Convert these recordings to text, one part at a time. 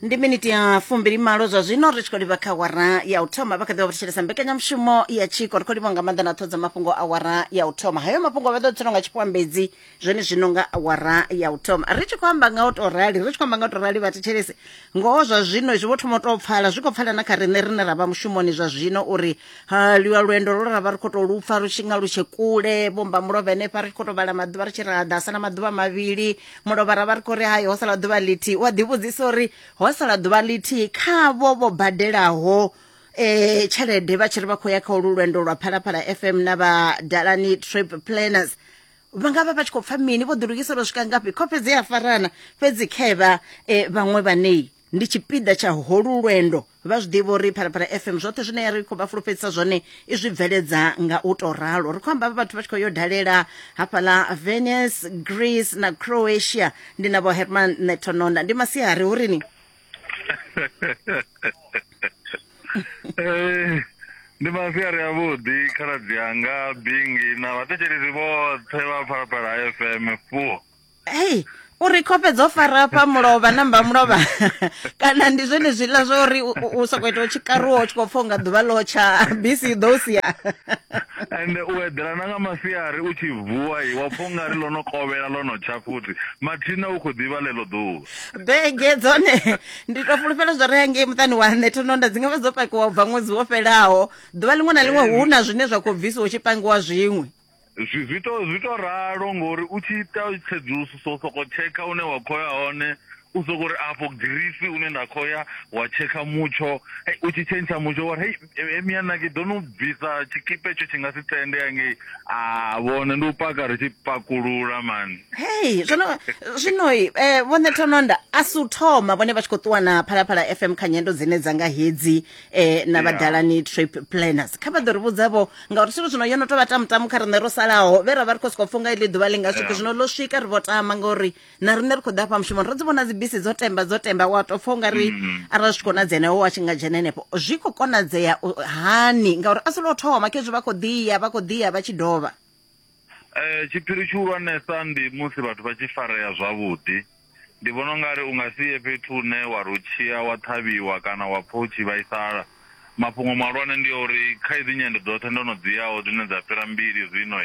Ndi miniti ya fumbiri malo zwa zwino ri tshikho livha kha awara ya u thoma vha kha ḓivha vhatshilesa mbekanyamushumo ya tshiko ri khou livha nga maanḓa na ṱhodza mafhungo awara ya u thoma. Hayo mafhungo vha ḓo tsino nga tshipwambedzi zwone zwino nga awara ya u thoma. Ri tshi khou amba nga u to rali vhathetshelesi ngoho zwa zwino zwi vho thoma u tou pfala zwi khou pfala na kha rine ra vha mushumoni zwa zwino uri liwa lwendo ro ra vha ri khou tou lupfa ri tshi nga lutshe kule bomba mulovha henefha ri khou tou vhala maḓuvha ri tshi raḓasa na maḓuvha mavhili mulovha ra vha ri khou ri hayi ho sala ḓuvha ḽithihi wa ḓivhudzisa uri ho sala ḓuvha ḽithihi khavho vho badelaho tshelede vha tshi ri vha khou ya kha ulu lwendo lwa Phalaphala FM na vha Dalani Trip Planners vha nga vha vha tshi khou pfa mini vho ḓilugisela u swika ngafhi khophe dzi a farana fhedzi khevha vhaṅwe vhanei ndi tshipiḓa tsha holu lwendo vha zwi ḓivha uri Phalaphala FM zwoṱhe zwine ya ri khou vha fulufhedzisa zwone i zwi bveledza nga u tou ralo. Ri khou amba vhathu vha tshi khou yo dalela hafhaḽa Venice, Greece na Croatia. Ndi na vho Herman Netononda ndi masiari uri ni ndi masiari avhuḓi khaladzi yanga Bingi na vhathetshelesi vhoṱhe vha Phalaphala FM fuo. Hey, uri khophe dzo fara pa mulovha namba mulovha kana ndi zwone zwiḽa zwo uri u soko ita tshikaruwa u tshi khou pfa nga ḓuvha ḽo tsha bisi ḓo sia ende u eḓela na nga masiari u tshi vuwa wa pfa ungari ḽo no kovhela ḽo no tsha futhi mathina u khou ḓivha ḽeḽo ḓuvha bege dzone ndi to fulufhela zwo ri hangei muṱani wa Netononda dzi nga vha dzo pakiwa u bva ṅwedzi wo fhelaho ḓuvha ḽiṅwe na ḽiṅwe hu na zwine zwa khou bvisiwa u tshi pangiwa zwiṅwe zwi to ralo ngori u tshi ita tsedzuluso soko tsheka une wa khoya hone u soko ri afho Greece une nda khoya wa tsheka mutsho u tshi tshentsha mutsho wa hey emiyana ke dono bvisa tshikipe tsho tshi nga si tende yange vhone ndi u paka ri tshi pakulula man. Hey zwino vho Netononda asu thoma vhone vha tshi khou ṱuwa na Phalaphala FM kha nyendo dzine dza nga hedzi na Badalani Trip Planners kha vha ḓo ri vhudzavho ngauri zwithu zwino yo no tou vha tamutamu kha riṋe ro salaho vhe ra vha ri khou sokou funga iḽi ḓuvha ḽi nga swika zwino ḽo swika ri vho tama ngauri na riṋe ri khou ḓa hafha mushumoni ro dzi vhona bisi dzo temba wa to pfa ungari arali zwi konadzea wa tshi nga dzhena henefho zwi khou konadzea hani ngauri a si lo thoma khezwi vha khou ḓiya vha tshi dovha. Tshiphiri tshihulwanesa ndi musi vhathu vha tshi farea zwavhuḓi ndi vhona ungari u nga si ye fhethu hune wa ri u tshiya wa ṱhavhiwa kana wa pfa u tshi vhaisala. Mafhungo mahulwane ndi uri kha idzi nyendo dzoṱhe ndo no dziyaho dzine dza fhira mbili zwino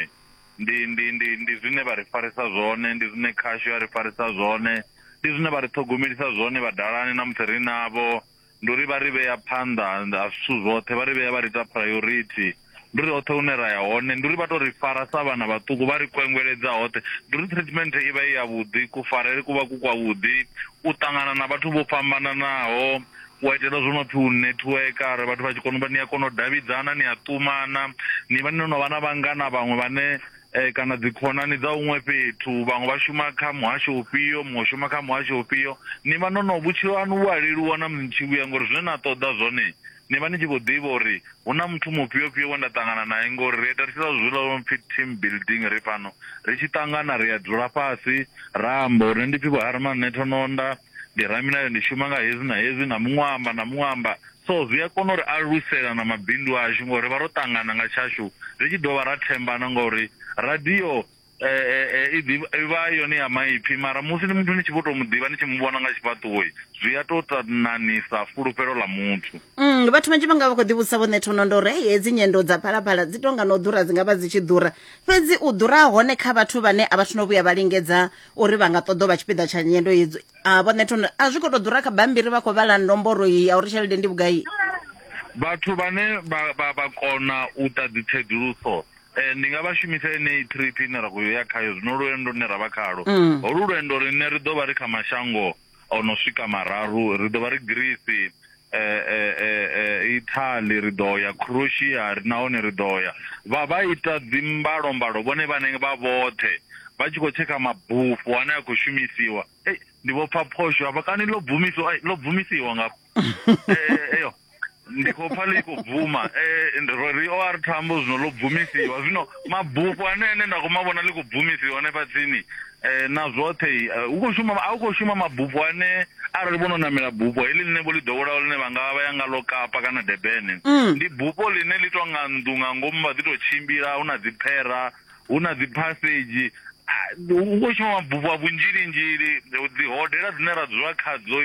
ndi zwine vha ri farisa zwone ndi zwine khasho ya ri farisa zwone ndi zwine vha ri ṱhogomelisa zwone Badalani na musi ri navho ndi uri vha ri vhea phanḓa ha zwithu zwoṱhe vha ri vhea vha ri ita priority ndi uri hoṱhe hune ra ya hone ndi uri vha tou ri fara sa vhana vhaṱuku vha ri kwengweledza hoṱhe ndi uri treatment i vha i yavhuḓi kufarele ku vha ku kwavhuḓi u ṱangana na vhathu vho fhambananaho wa itela zwo no pfi u network ari vhathu vha tshi kona u vha ni a kona u davhidzana ni a ṱumana ni vha ni no vha na vhangana vhaṅwe vhane kana dzikhonani dza uṅwe fhethu vhaṅwe vha shuma kha muhasho ufhio muṅwe shuma kha muhasho ufhio ni vha no vhutshilo hanu vhu a leluwa na musi ni tshi vhuya ngori zwine na ṱoḓa zwone ni vha ni tshi khou ḓivha uri hu na muthu mufhio we nda ṱangana naye ngori ri ita ri tshi zwiḽa zwo pfi team building ri fhano ri tshi ṱangana ri a dzula fhasi ra amba uri ndi pfi vho Herman Netononda ndi Ramina ndi shuma nga hezwi na hezwi na muṅwe amba so zwi a kona uri a luisela na mabindu ashu ngori vha ro ṱangana nga tshashu ri tshi dovha ra thembana ngori radio i vha yone ya maipfi mara musi ni muthu ni tshi vho tou muḓivha ni tshi muvhona nga tshifhaṱuwo zwi a tou ṱananisa fulufhelo ḽa muthu. Vhathu vhanzhi vha nga vha khou ḓivhudzisa vho Netononda uri hedzi nyendo dza Phalaphala dzi tonga no ḓura dzi nga vha dzi tshi ḓura fhedzi u ḓura hone kha vhathu vhane a vha thu no vhuya vha lingedza uri vha nga ṱoḓa vha tshipiḓa tsha nyendo hedzo vho Netononda a zwi khou tou ḓura kha bambiri vha khou vhala nomboro iyi ya uri tshelede ndi vhugai. Vhathu vhane vha kona u ita dzitsedzuluso ndi nga vha shumisa enei trip ine ra khou ya khayo zwino lwendo ne ra vha khalo holu lwendo rine ri ḓo vha ri kha mashango o no swika mararu ri ḓo vha ri Greece Italy ri ḓo ya Croatia nahone ri ḓo ya vha ita dzimbalombalo vhone vhane vha vhoṱhe vha tshi khou tsheka mabufu ane a khou shumisiwa ndi vho pfa phosho avha kani ḽo bvumisiwa nga eyo ndi khou pfa ḽi khou bvuma ri o a ri thambo zwino ḽo bvumisiwa zwino mabufu ane nda khou mavhona ḽi khou bvumisiwa hanefha tsini na zwoṱhe a u khou shuma mabufu ane arali vho no namela bufho heḽi ḽine vho ḽi ḓowelaho ḽine vha nga vha ya nga ḽo Kapa kana Durban ndi bufho ḽine ḽi tou nga nnḓu nga ngomu vha ḓi tou tshimbila hu na dziphera hu na dzi passage u khou shuma mabufho a vhunzhilinzhili dzi hodela dzine ra dzula khadzo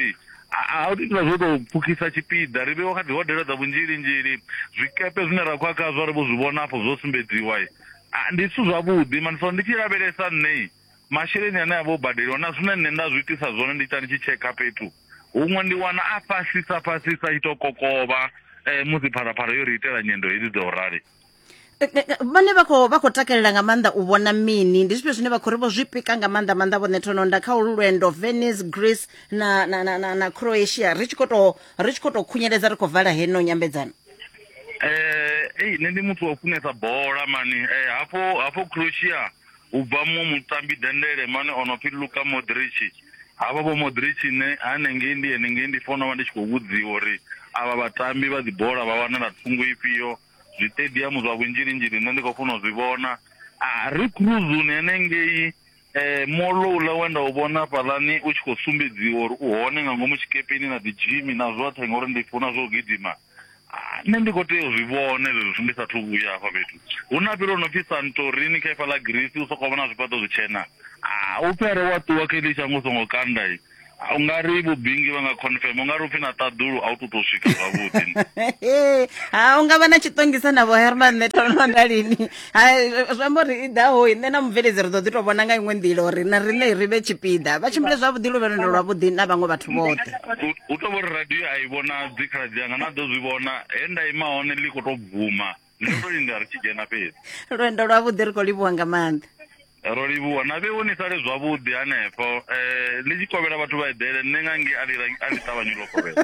auditira zvotopfukisa chipiḓa rive wakati hodhera dza vunjiri-njiri zvikepe zvine ra khou akazwa ri vho zwi vhona afho zwo sumbedziwa ndi zwithu zwavhuḓi mani so ndi tshi lavhelesa nṋe masheleni ane a vho badeliwa na zwine nṋe nda zwi itisa zwone ndi tani tshi tsheka fhethu huṅwe ndi wana a fhasisa i to kokovha musi pharapara yo ri itela nyendo hedzi dza u rali. Vhane vha khou takalela nga maanḓa u vhona mini ndi zwifhio zwine vha khou ri vho zwi pika nga maanḓa vhone thononda kha lwendo Venice, Greece na Croatia ri tshi khou to khunyeledza ri khou vala heno nyambedzano? Nṋe ndi muthu wa funesa bola mani hafho Croatia u bva mu mutambi dendele mane ono pfi Luka Modric havha vho Modric ne hanengei ndi fona ndi tshi khou vhudziwa uri ava vhatambi vha dzi bola vha wanela thungo ifhio zwiṱediamu zwa vunjiri-njiri nṋe ndi khou funa u zwi vhona ri cruzuni henengei molo ula wenda u vhona fhaḽani u tshi khou sumbedziwa uri u hone nga ngomu tshikepeni na dzi jimi na zwoṱhe ngori ndi funa zwo gidima nṋe ndi khou tea u zwi vhone zwezwo ndi sathu vhuya hafha fhethu hu na fhelo no pfi Santorini kha ifa ḽa Greece u sokou vhona zwifhaṱo zwitshena u pfhi wa ṱuwa kha iḽi shango u songo kanda u nga ri vhubingi vha nga confirm u nga ri u pfi na ṱaḓulu a u tou swika zwavhuḓi u nga vha na tshiṱongisa na vho Herman Netono lini zwi amba uri i ḓaho nṋe na mubveledzi ri ḓo ḓi tou vhona nga iṅwe nḓila uri na riṋe ri vhe tshipiḓa vha tshimbile zwavhuḓi luvhelendo lwavhuḓi na vhaṅwe vhathu vhoṱhe u tou vhori radio a i vhona dzikhaladzi yanga na ḓo zwi vhona he nda ima hone ḽi khou tou bvuma ndi tou linda ri tshi dzhena fhedzi lwendo lwavhuḓi ri khou livhuwa nga maanḓa ro livhuwa na vhe ni sale zwavhuḓi hanefho ḽi tshi kovhela vhathu vha eḓele nṋe ngange a ḽi ṱavhanyi ḽo kovhela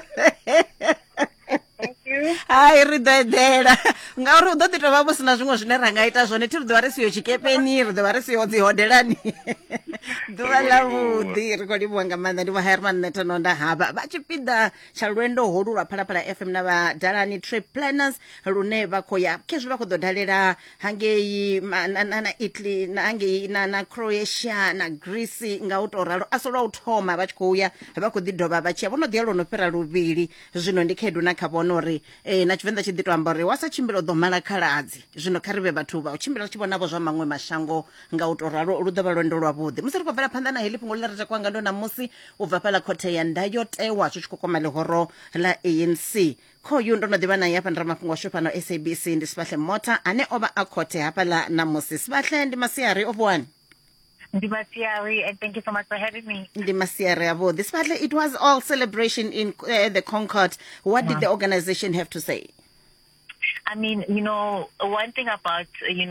hai ri ḓo eḓela ngauri hu ḓo ḓi tou vha vho sina zwiṅwe zwine ra nga ita zwone thi ri ḓo vha ri siho tshikepeni ri ḓo vha ri siho dzi hodelani ḓuvha ḽavhuḓi ri khou livhuwa nga maanḓa ndi vho Herman Netononda havha vha tshipiḓa tsha lwendo holu lwa Phalaphala FM na vha Dalani Trip Planners lune vha khou ya khezwi vha khou ḓo dalela hangei na Italy na hangei na Croatia na Greece nga u tou ralo aso lwa u thoma vha tshi khou ya vha khou ḓi dovha vha tshi ya vho no ḓi ya lwo no fhira luvhili zwino ndi khaedu na kha vhona uri na Tshivenḓa tshi ḓi to amba uri wa sa tshimbila u ḓo mala khaladzi zwino kha ri vhe vhathu vha u tshimbila tshi vhonavho zwa maṅwe mashango nga u tou ralo lu ḓo vha lwendo lwavhuḓi musi ri khou bvela phanḓa na heḽi fhungo ḽi reta kwanga ndo na musi u bva fhaḽa khothe ya ndayotewa zwi tshi khou kwama ḽihoro ḽa ANC khoyu ndo no ḓivha naye hafha ndira mafhungo ashu fhano SABC ndi Sibahle Mota ane o vha a khothe hafhaḽa na musi Sibahle ndi masiari of one Ndi Masiari, and thank you so much for having me. Ndi Masiari abo. Despite it was all celebration in the Concord. What did the organization have to say? I mean, one thing about,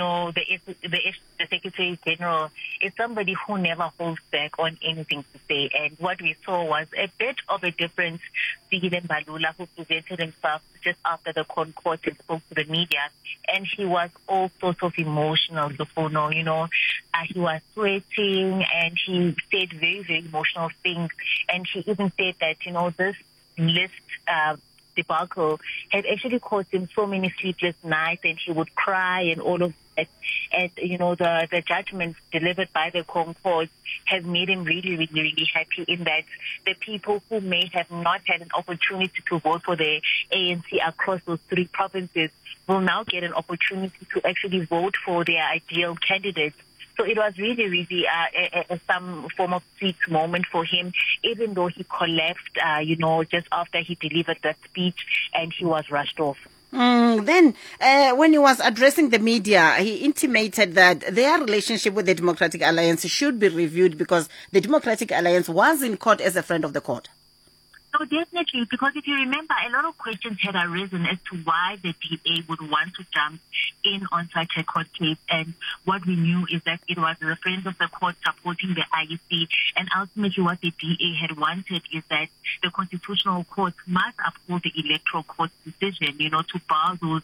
the Secretary General is somebody who never holds back on anything to say. And what we saw was a bit of a difference. Fikile Mbalula, who presented himself just after the Concord and spoke to the media. And he was all sorts of emotional, Lufono, he was sweating and he said very, very emotional things. And he even said that, this list, debacle had actually caused him so many sleepless nights, and he would cry and all of that. And the judgments delivered by the Concord has made him really, really, really happy in that the people who may have not had an opportunity to vote for the ANC across those three provinces will now get an opportunity to actually vote for their ideal candidates. So it was really, really some form of sweet moment for him, even though he collapsed, just after he delivered that speech and he was rushed off. Then, when he was addressing the media, he intimated that their relationship with the Democratic Alliance should be reviewed because the Democratic Alliance was in court as a friend of the court. So definitely, because if you remember, a lot of questions had arisen as to why the DA would want to jump in on such a court case. And what we knew is that it was the friends of the court supporting the IEC. And ultimately what the DA had wanted is that the Constitutional Court must uphold the Electoral Court's decision, to bar those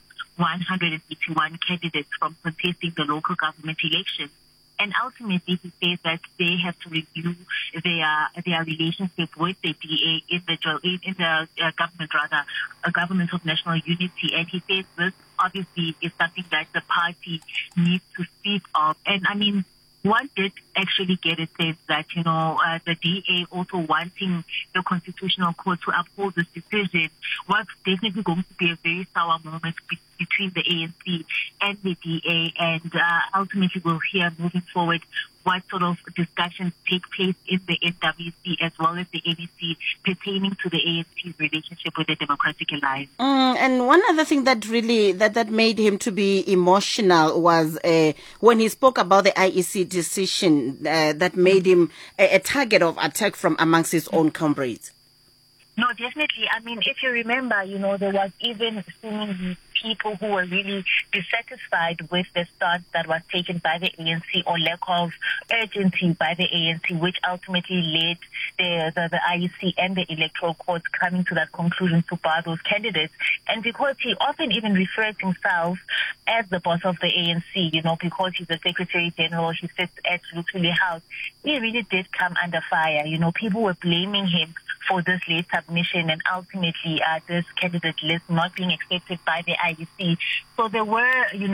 181 candidates from contesting the local government elections. And ultimately, he says that they have to review their relationship with the DA in the government, a government of national unity. And he says this obviously is something that the party needs to speak of. And I mean, one did actually get a sense that, the DA also wanting the Constitutional Court to uphold this decision was definitely going to be a very sour moment between the ANC and the DA, and ultimately we'll hear moving forward what sort of discussions take place in the SWC as well as the ANC pertaining to the ANC's relationship with the Democratic Alliance. And one other thing that really that made him to be emotional was when he spoke about the IEC decision that made him a target of attack from amongst his own comrades. No, definitely. I mean, if you remember, there was even seemingly people who were really dissatisfied with the stance that was taken by the ANC or lack of urgency by the ANC, which ultimately led the IEC and the electoral courts coming to that conclusion to bar those candidates. And because he often even refers himself as the boss of the ANC, because he's the Secretary General, he sits at Luthuli House, he really did come under fire. People were blaming him for this late submission and ultimately this candidate list not being accepted by the IEC. So there were,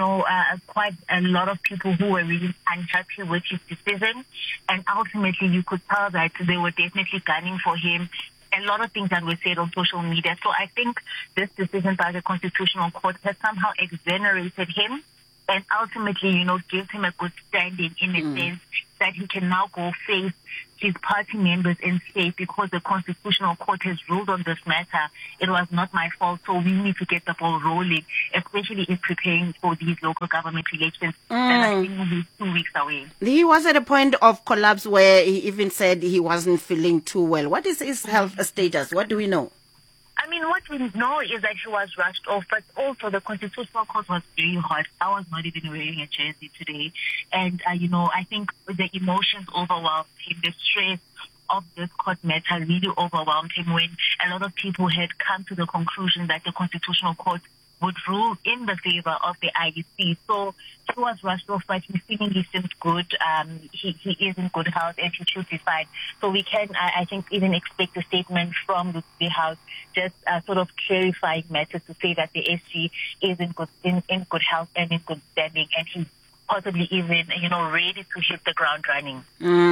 quite a lot of people who were really unhappy with his decision, and ultimately you could tell that they were definitely gunning for him. A lot of things that were said on social media. So I think this decision by the Constitutional Court has somehow exonerated him and ultimately, gives him a good standing in a sense that he can now go face his party members and say, because the Constitutional Court has ruled on this matter, it was not my fault, so we need to get the ball rolling, especially in preparing for these local government elections that I think will be 2 weeks away. He was at a point of collapse where he even said he wasn't feeling too well. What is his health status? What do we know? I mean, what we know is that he was rushed off, but also the Constitutional Court was very hot. I was not even wearing a jersey today. And, I think the emotions overwhelmed him. The stress of this court matter really overwhelmed him when a lot of people had come to the conclusion that the Constitutional Court would rule in the favor of the IEC. So he was rushed off, but he seemingly seems good. He is in good health and he should be fine. So we can, I think, even expect a statement from the House just sort of clarifying matters to say that the SG is in good health and in good standing, and he's possibly even, ready to hit the ground running.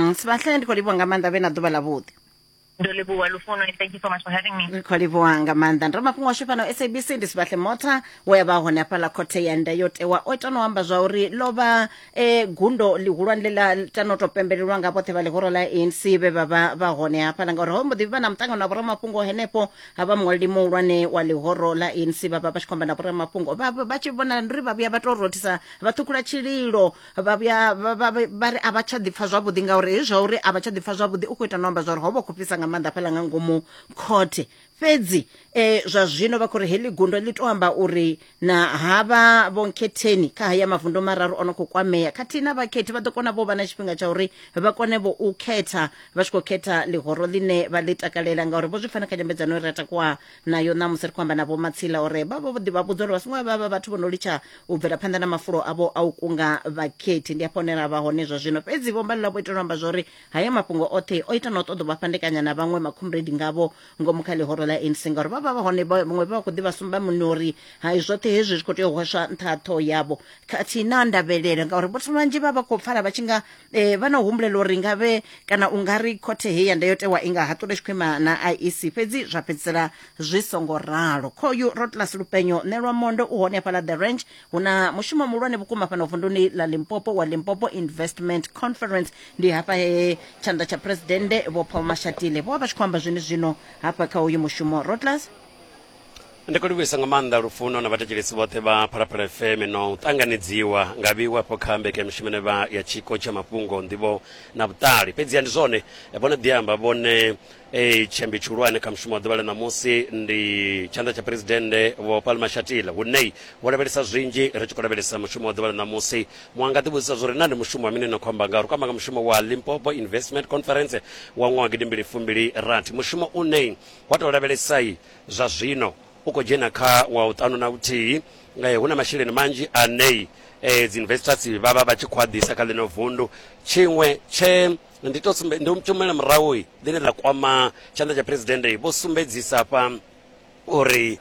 Thank you so much for having me. Kholibuanga manda ndramafhungo ashu fano SABC ndisibahle motha we ba hone pala khothe ya ndayotewa o tano amba zwa uri loba gundo lihulwane lela tano to pembelelwa nga bothe ba lehoro la ANC be ba hone apa nga uri hombo diva na mtango na bora mafhungo henepo aba mwali muulwane wa lehoro la ANC ba tshikomba na bora mafhungo ba tshibona ndri ba bya ba to rotisa ba thukula tshililo ba bya ba ri aba tsha dipfa zwabudi nga uri zwa uri aba tsha dipfa zwabudi u khou ita nomba zwa uri hobo khupisa nga manda phala nga ngomu khothe fedzi zwa zwino vha khori heḽi gundo ḽi to amba uri na havha vonkhetheni kha haya mavundo mararu ono khou kwameya khathihi na vhakhethi vha ḓo kona vho vha na tshifhinga tsha uri vha kone vho u khetha vha tshi khou khetha ḽihoro ḽine vha ḽi takalela ngauri vho zwi fana kha nyambedzano ri takuwa nayo ṋamusi ri khou amba na vho Matsila uri vha vho ḓi vha vhudza uri vha songo vha vhathu vho no litsha u bvela phanḓa na mafulo avo a u kunga vhakhethi ndi afho hone ra vha hone zwa zwino fhedzi vho mbali ḽa vho ita amba zwa uri haya mafhungo oṱhe o ita na u ṱoḓa vha fhandekanya na vhaṅwe makhumredi ngavho ngomu kha ḽihoro ḽa ANC ngauri vha vha hone vhaṅwe vha khou ḓivha sumba munori hai zwoṱhe hezwi zwi khou tea u hweswa nṱha ha ṱhoho yavho khathihi na ndavhelelo ngauri vhathu vhanzhi vha vha khou pfala vha tshi nga vha na humbulela uri ngavhe kana u nga ri khothe heyi ya ndayotewa i nga haṱule tshi khou ima na IEC fhedzi zwa fhedzisela zwi songo ralo khoyu Rotlas Lupenyo Nelwa Mondo u hone hafhaḽa The Range hu na mushumo muhulwane vhukuma fhano vunduni ḽa Limpopo wa Limpopo Investment Conference ndi hafha he tshanḓa tsha presidente vho Paul Mashatile vho vha tshi khou amba zwino hafha kha uyu mushumo Rotlas. Ndi khou livhuwisa nga maanḓa lufuno na vhathetshelesi vhoṱhe vha Phalaphala FM no ṱanganedziwa nga vhiwapo kha mbekanyamushumo vha ya tshiko tsha mafhungo nḓivho na vhuṱali fhedziha ndi zwone vhone ḓi amba vhone tshembi tshihulwane kha mushumo wa ḓuvha ḽa ṋamusi ndi tshanḓa tsha presidente vho Paul Mashatile hune vho lavhelesa zwinzhi ri tshi khou lavhelesa mushumo wa ḓuvha ḽa ṋamusi muanga ḓivhudzisa zwo ri na ndi mushumo wa mini no khou amba ngauri khou amba nga mushumo wa Limpopo Investment Conference wa ṅwaha 2026 mushumo une wa tou lavhelesai zwa zwino u khou dzhena kha wa uṱanu na vhuthihi hu na masheleni manzhi ane dzi investors vha vha tshi khou a ḓisa kha ḽino vundu tshiṅwe tshe ndi tshumela murahu ḽine ḽa kwama tshanḓa tsha presidente vho sumbedzisa fha uri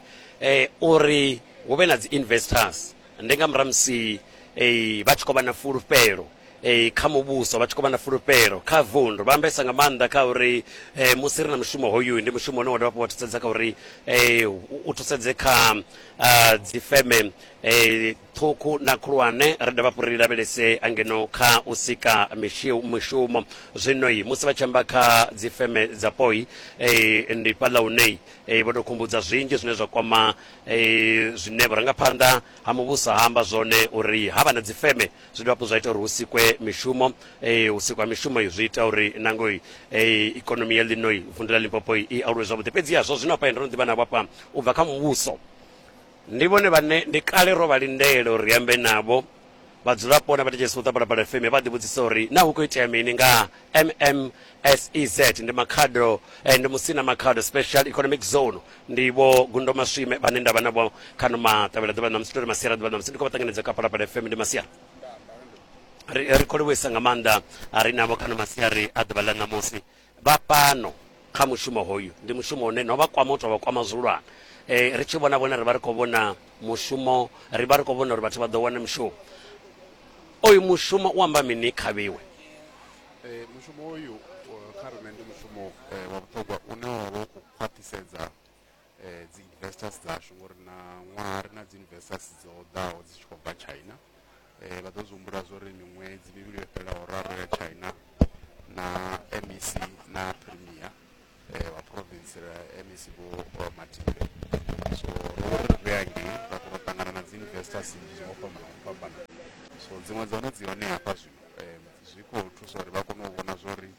hu vhe na dzi investors ndi nga murahu musi vha tshi khou vha na fulufhelo kha muvhuso vha tshi khou vha na fulufhelo kha vundu vha ambesa nga maanḓa kha uri musi ri na mushumo hoyu ndi mushumo une wa dovha hafhu wa thusedza kha uri u thusedze kha dzi feme ṱhukhu na khulwane ri dovha hafhu ri lavhelese angeno kha u sika mishumo zwinoi musi vha tshi amba kha dzi feme dzapoi ndi fhaḽa hune vho tou khumbudza zwinzhi zwine zwa kwama zwine vhurangaphanḓa ha muvhuso ha amba zwone uri ha vha na dzi feme zwi dovha hafhu zwa ita uri hu sikwe mishumo u sikwa mishumo zwi ita uri nango ikonomi ya ḽinoi vundu ḽa Limpopo i aluwe zwavhuḓi fhedzi yazwo zwino hafha ndo no ḓivha navho hafha u bva kha muvhuso ndi vhone vhane ndi kale ro vha lindele uri ambe navho vhadzulapo na vhathetshelesi vho ṱapalapala FM vha ḓivhudzisa uri na hu khou itea mini nga MMSEZ ndi makhado ndi musina makhado special economic zone ndi vho Gundo Maswime vhane ndavha navho khano maṱavhela ḓuvha ṋamusi tori masiara ḓuvha ṋamusi ndi khou vha ṱanganedza kha Phalaphala FM ndi masiara ri khou livhuwisa nga maanḓa ri navho khano masiari a ḓuvha ḽa ṋamusi vha fhano kha mushumo hoyu ndi mushumo une no vha kwama u tou vha kwama zwihulwane ri tshi vhona vhone ri vha ri khou vhona mushumo ri vha ri khou vhona uri vhathu vha ḓo wana mushumo oyu mushumo u amba mini khavhiwe mushumo oyu kha riṋe ndi mushumo wa vhuṱhogwa une wa vha u khou khwaṱhisedza dzi investors dzashu ngori na ṅwaha ri na dzi investors dzo ḓaho dzi tshi khou bva China vha ḓo zwi humbula zwo ri miṅwedzi mivhili yo fhelaho raru ya China na MEC na Premier wa province ya MEC vho Matibe so ro ri ri hangei ra kona u ṱangana na dzi investors dzo fhambana so dziṅwe dza hone dzi hone hafha zwino zwi khou thusa uri vha kone u vhona zwo ri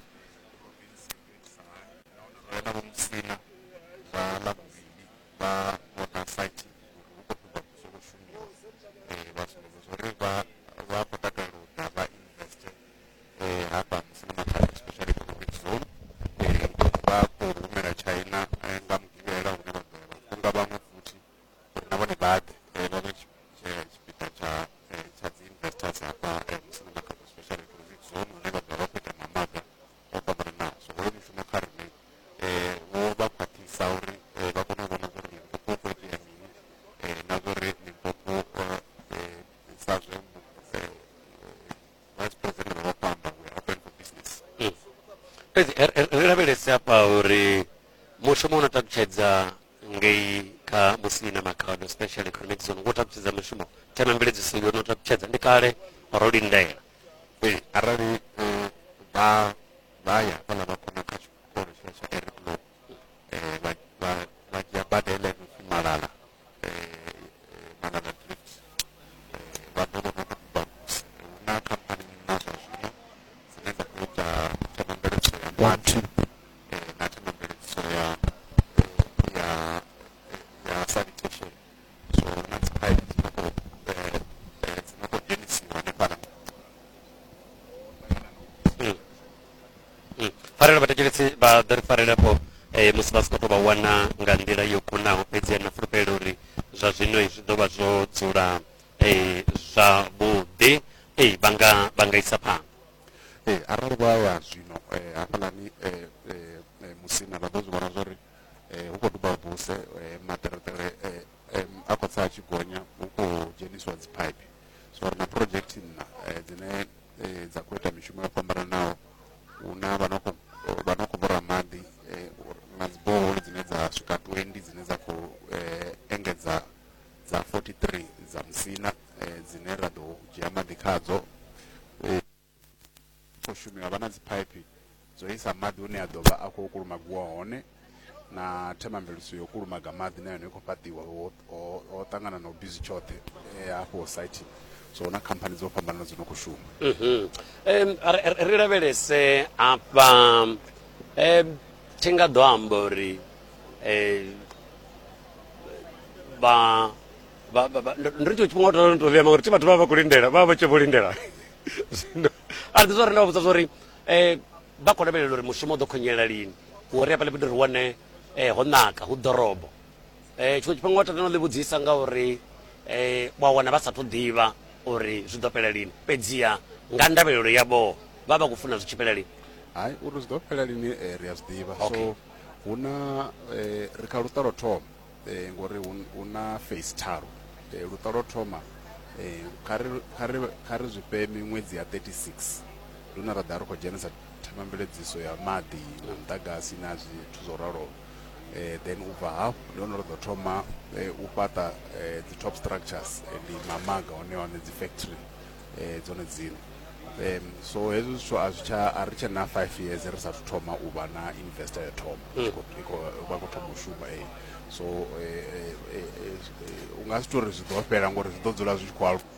na vho Musina vha Ḽavhuvhili vha vhona site uri hu khou ṱoḓa zwo shumiwa vha sumbedza zwo ri vha khou takalela u ḓa vha investe hafha Musina Makhado especially economic zone vha khou rumela China nga mugivhela hune vha ḓo vha kunga vhaṅwe futhi uri na vhone vha ḓe vha vhe tshipiḓa tsha dzi investors hafha Musina Makhado especially economic zone hune vha ḓo vha khou ita na maga o fhambananaho so hoyo mushumo kha riṋe wo vha khwaṱhisa uri vha kone u vhona zwo ri Limpopo khou itea mini na zwo ri Limpopo sa zwe vice president vha khou amba we are open for business fhedzi ri lavhelese hafha uri mushumo u no ṱalutshedza ngei kha Musina Makhado special economic zone wo ṱalutshedza mushumo themamveledziso yo no ṱalutshedza ndi kale ro lindela arali vha ya fhaḽa vha kona kha tshikolo tsha Eric Law vha dzhia bada heḽa no pfi Malala Drift vha ḓo vhona uri hu na khamphani na zwa zwino dzine dza khou ita themamveledziso ya maḓi na themamveledziso ya sanitation so na dzi pipe dzine khou dzhenisiwa hanefhaḽa farela vhathetshelesi vha ḓo ri farelapo musi vha si khou tou vha wana nga nḓila yo kunaho fhedzi na fulufhelo uri zwa zwino zwi ḓo vha zwo dzula zwavhuḓi vha nga isa phanḓa arali vha ya zwino hafhaḽani Musina vha ḓo zwi vhona zwo ri hu khou duba buse maṱereṱere a khou tsa a tshi gonya hu khou dzhenisiwa dzi pipe so ri na project nna dzine dza khou ita mishumo yo fhambananaho hu na vha no khou bora maḓi na dzi borehole dzine dza swika 20 dzine dza khou engedza dza 43 dza Musina dzine ra ḓo dzhia maḓi khadzo khou shumiwa vha na dzi pipe dzo isa maḓi hune a ḓo vha a khou kulumagiwa hone na themamveledziso yo kulumaga maḓi na yone i khou fhaṱiwa ho ṱangana na u bizi tshoṱhe hafho site so hu na khamphani dzo fhambanana dzo no khou shuma ri lavhelese afha thi nga ḓo amba uri ndi ri tshifhinga tou tou vhea ngauri thi vhathu vha vha khou lindela vha vha tshe vho lindela zwino a ri ḓi zwa ri nda vha vhudza zwa uri vha khou lavhelela uri mushumo u ḓo khonyela lini uri hafha ḽi ri wane ho naka hu ḓorobo tshiṅwe tshifhinga wa tata no ḽi vhudzisa ngauri wa wana vha sathu ḓivha uri zwi ḓo fhela lini fhedziha nga ndavhelelo yavho vha vha khou funa zwi tshi fhela lini hayi uri zwi ḓo fhela lini ri a zwi ḓivha so hu na ri kha luṱa lwo thoma ngori hu na phase tharu luṱa lwo thoma kha ri zwi fhe miṅwedzi ya 36 lune ra ḓa ri khou dzhenisa themamveledziso ya maḓi na muḓagasi na zwithu zwo raloho. Then ubva hafho ndi hone ri ḓo thoma u fhaṱa dzi top structures ndi mamaga hone dzi factory dzone dzine. So hezwo zwithu a ri tshe na 5 years ri sathu thoma u vha na investor ya thoma vha khou thoma u shuma. So u nga si tou ri zwi ḓo fhela ngori zwi ḓo dzula zwi tshi khou aluwa.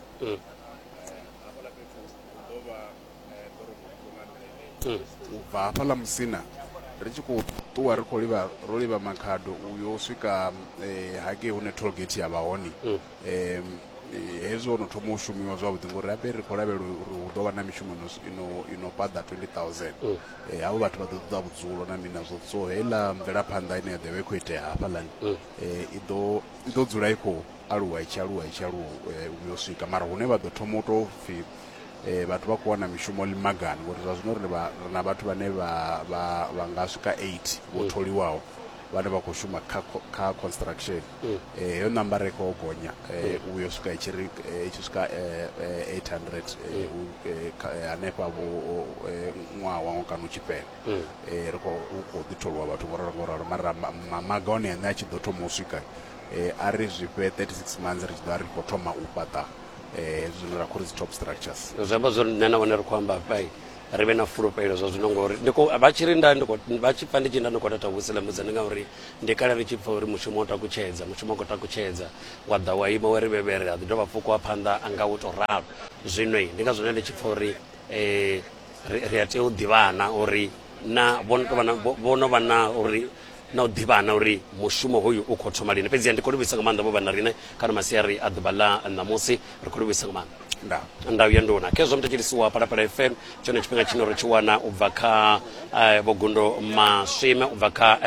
Ubva hafhaḽa Musina ri tshi khou ṱuwa ri khou ro livha Makhado uyo swika hake hune tollgate ya vha hone. Hezwo no thoma u shumiwa zwavhuḓi ngori habe ri khou lavhelela uri hu ḓo vha na mishumo ino paḓa 20,000. Havho vhathu vha ḓo ṱoḓa vhudzulo na mini nazwo. So heiḽa mvelaphanḓa ine ya ḓo vha i khou itea hafhaḽani i ḓo dzula i khou aluwa i tshi aluwa uyo swika mara hune vha ḓo thoma u tou pfhi vhathu vha khou wana mishumo limagani ngori zwa zwino ri na vhathu vhane vha nga swika 8 vho tholiwaho vhane vha khou shuma kha construction. Heyo nambara i khou gonya uyo swika i tshi swika 800 hanefha ṅwaha waṅwe kana u tshi fhela. Ri khou ḓi tholiwa vhathu ngoralo mara mamaga one ane a tshi ḓo thoma u swika a ri zwi fhe 36 months ri tshi ḓo ri khou thoma u fhaṱa zwine ra khou ri dzi top structures. Zwi amba zwori nṋe na vhone ri khou amba pai ri vhe na fulufhelo zwa zwino ngori vha tshi ri vha tshi pfa ndi tshi nda ndi khou tata vhusela mudzani ngauri ndi kale ri tshi pfa uri mushumo u khou takutshedza wa ḓa wa ima wa ri vhevhere a ḓi dovha fuku wa phanḓa a nga u tou ralo. Zwino ndi nga zwone ndi tshi pfa uri ri a tea u ḓivhana uri vho no vha na uri na u ḓivhana uri mushumo hoyu u khou thoma lini. Fhedziha ndi khou livhisa nga maanḓa vho vha na rine kana masiari a ḓuvha ḽa ṋamusi ri khou livhisa nga maanḓa ndau ya nduna khezwo mutetshelisiwa Phalaphala FM tshone tshifhinga tshine ri tshi wana u bva kha vhogundo maswime u bva kha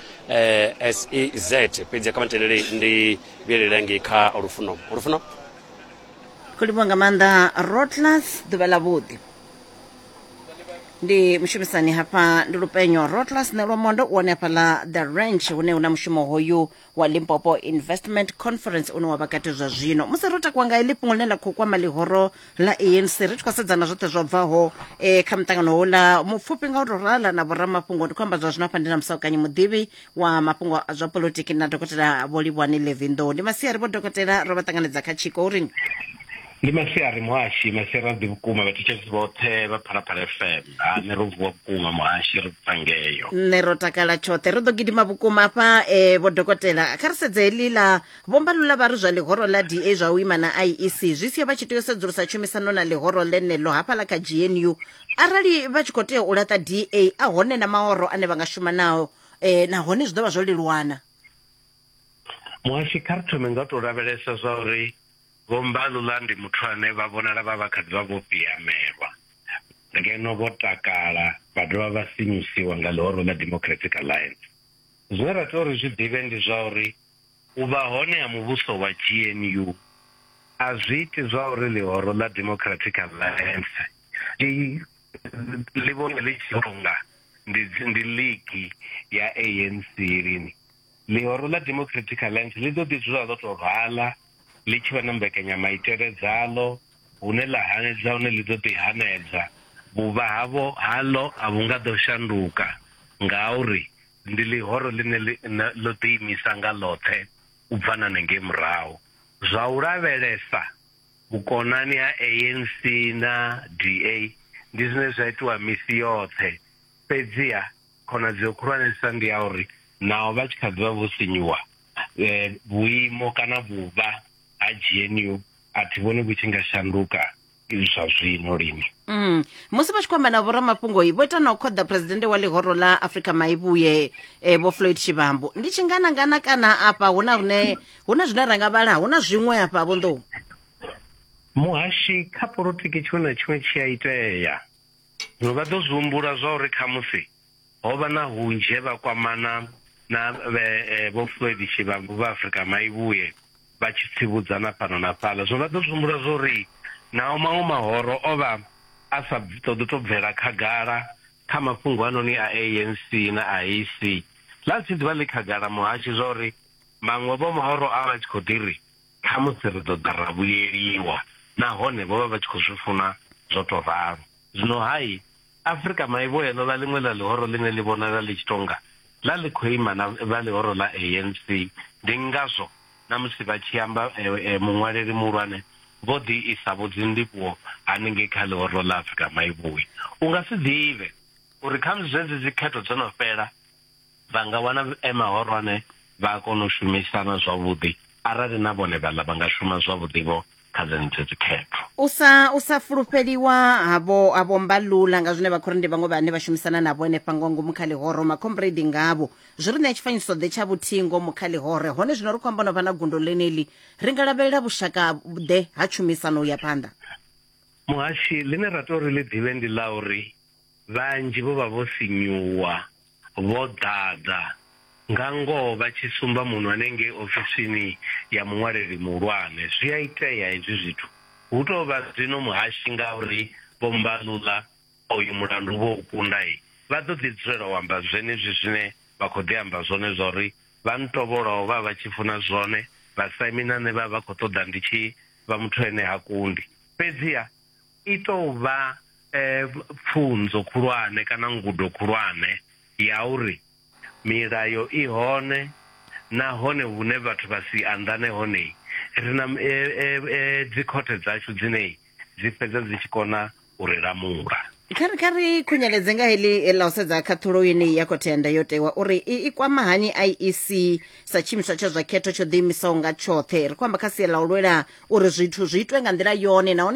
SEZ. Fhedziha kha mateleli ndi vhuyelele ngei kha lufuno khou livhiwa nga maanḓa Rotlas ḓuvha ḽa vhuḓi. Ndi mushumisani hafha ndi Lupenyo Rotlas na Lwamondo wone hafha ḽa The Ranch hune una mushumo hoyu wa Limpopo Investment Conference une wa vhakati zwa zwino musi ro takuwa nga iḽi fhungo ḽine ḽa khou kwama ḽihoro ḽa ANC ri tshi khou sedzana zwoṱhe zwo bvaho kha muṱangano houḽa mupfufhi nga u tou rala na vhoramafhungo ndi khou amba zwa zwino hafha ndi na Musaukanye muḓivhi wa mafhungo a zwa polotiki na Dokotela Vho Livhuwani Levindo. Ndi masiari vho Dokotela ro vha ṱanganedza kha tshiko uri ndi masiari muhashi masiari a ḓi vhukuma vhathetshelesi vhoṱhe vha Phalaphala FM nṋe ro vuwa vhukuma muhashi ri bvangeyo nṋe ro takala tshoṱhe ro ḓo gidima vhukuma hafha vho Dokotela kha ri sedze heḽi ḽa vhombalula vha ri zwa ḽihoro ḽa DA zwa u ima na IEC zwi sia vha tshi tea u sedzulusa tshumisano na ḽihoro ḽeneḽo hafha ḽa kha GNU arali vha tshi khou tea u laṱa DA a hone na mahoro ane vha nga shuma nao nahone zwi ḓo vha zwo leluwana. muhashi kha ri thome nga u tou lavhelesa zwa uri Vho Mbalula ndi muthu ane vha vhonala vha kha ḓi vha vho piamelwa ngeno vho takala vha dovha vha sinyusiwa nga ḽihoro ḽa Democratic Alliance. Zwine ra tea uri zwi ḓivhe ndi zwa uri u vha hone ha muvhuso wa GNU a zwi iti zwa uri ḽihoro ḽa Democratic Alliance ḽi vhone ḽi tshi longa ndi ligi ya ANC lini. Ḽihoro ḽa Democratic Alliance ḽi ḓo ḓi dzula ḽo tou rala ḽi tshi vha na mbekanyamaitele dzaḽo hune ḽa hanedza hune ḽi ḓo ḓi hanedza vhuvha havho haḽo a vhu nga ḓo shanduka ngauri ndi ḽihoro ḽine ḽo ḓiimisa nga ḽoṱhe u bva na nengei murahu. Zwa u lavhelesa vhukonani ha ANC na DA ndi zwine zwa itiwa misi yoṱhe fhedziha khonadzeo khulwanesa ndi ya uri naho vha tshi kha ḓi vha vho sinyiwa vhuimo kana vhuvha ha GNU a thi vhoni vhu tshi nga shanduka zwa zwino lini. Musi vha tshi khou amba na vhoramafhungo vho ita na u khoḓa presidente wa ḽihoro ḽa Afrika Maibuye vho Floyd Shivambu ndi tshi ngana kana afha huna zwine ra nga vhala huna zwiṅwe afha vho Nḓou. Muhashi kha polotiki tshiṅwe na tshiṅwe tshi a itea zwino vha ḓo zwi humbula zwa uri khamusi ho vha na hunzhe vha kwamana na vho Floyd Shivambu vha Afrika Maibuye vha tshi tsivudzana fhano na fhaḽa zwino vha ḓo zwi humbula zwa uri naho maṅwe mahoro o vha a sa ṱoḓi tou bvela khagala kha mafhungo anoni a ANC na IEC ḽa tshi ḓivha ḽi khagala muhashi zwa uri maṅwe vho mahoro a vha tshi khou ḓi ri kha musi ri ḓo ḓa ra vhuyeliwa nahone vho vha vha tshi khou zwi funa zwo tou ralo. Zwino hai Afrika Maivho ḽo ḽa ḽiṅwe ḽa ḽihoro ḽine ḽi vhonala ḽi tshi tonga ḽa ḽi khou ima na vha ḽihoro ḽa ANC. Ndi ngazwo na musi vha tshi amba muṅwaleli muhulwane vho ḓi isa vho dzindivhuwo haningei kha ḽihoro ḽa Afrika Maivho. U nga si ḓivhe uri khamusi zwedzi dzikhetho dzo no fhela vha nga wana mahorwane vha a kona u shumisana zwavhuḓi arali na vhone vhaḽa vha nga shuma zwavhuḓi vho kha dzenedzo dzikhetho. u sa fulufheliwa havho Mbalula nga zwine vha khou ri ndi vhaṅwe vhane vha shumisana navho henefha nga ngomu kha ḽihoro makhombredi ngavho zwi ri ṋea tshifanyiso ḓe tsha vhuthihi ngomu kha ḽihore hone zwino ri khou amba no vha na gundo ḽeneli ri nga lavhelela vhushaka ḓe ha tshumisano ya phanḓa. Muhashi ḽine ra tou ri ḽi ḓivhe ndi ḽa uri vhanzhi vho vha vho sinyuwa vho ḓadza nga ngoho vha tshi sumba munhu hanengei ofisini ya muṅwaleli muhulwane. Zwi a itea hezwi zwithu hu tou vha zwino Muhashi nga uri vho Mbalula oyu mulandu vho u kunda vha ḓo ḓi dzulela u amba zwenezwi zwine vha khou ḓi amba zwone zwa uri vha ntovholaho vha vha tshi funa zwone vha Saiminane vha vha khou ṱoḓa ndi tshi vha muthu ene ha kundi. Fhedziha i tou vha pfunzo khulwane kana ngudo khulwane ya uri milayo i hone nahone hune vhathu vha si anḓane hone ri na dzikhothe dzashu dzine dzi fhedza dzi tshi kona u ri lamula. Kha ri khunyeledze nga heḽi ḽa u sedza khaṱhulo yeneyi ya khothe ya ndayotewa uri i kwama hani IEC sa tshiimiswa tsha zwa khetho tsho ḓiimisaho nga tshoṱhe ri khou amba kha sia ḽa u lwela uri zwithu zwi itwe nga nḓila yone nahone